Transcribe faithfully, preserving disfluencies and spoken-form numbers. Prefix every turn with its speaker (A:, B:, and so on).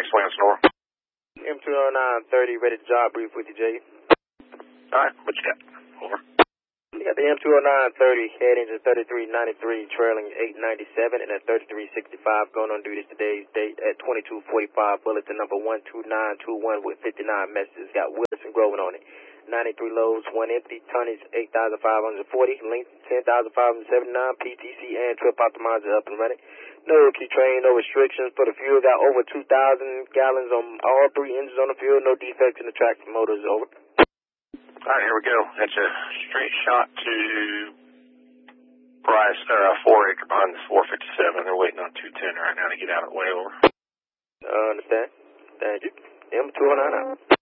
A: Max Williams, Nora.
B: M two oh nine thirty, ready to job brief with you, Jay.
A: Alright, what you got? Over.
B: You got the M two oh nine thirty, head engine thirty-three ninety-three, trailing eight ninety-seven, and at thirty-three sixty-five, going on duty today's date at twenty-two forty-five, bulletin number one two nine two one with fifty-nine messages. Got Wilson Groven on it. ninety-three loads, one empty, tonnage eight thousand five hundred forty, length ten thousand five hundred seventy-nine, P T C and trip optimizer up and running. No key train, no restrictions for the fuel. Got over two thousand gallons on all three engines on the fuel. No defects in the traction motors. Over.
A: Alright, here we go. That's a straight shot to Bryce, or uh, four acre behind this four fifty-seven. They're waiting on two ten right now to get out of the way. Over.
B: I understand. Thank you. M two oh nine out.